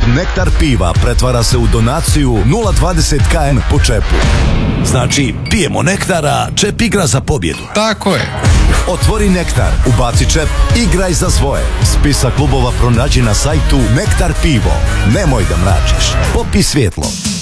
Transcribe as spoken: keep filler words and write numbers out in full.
Nektar piva pretvara se u donaciju nula zarez dvadeset kilograma po čepu. Znači, pijemo Nektara, čep igra za pobjedu. Tako je. Otvori Nektar, ubaci čep, igraj za svoje. Spisak klubova pronađi na sajtu Nektar pivo. Nemoj da mračiš. Popi svjetlo.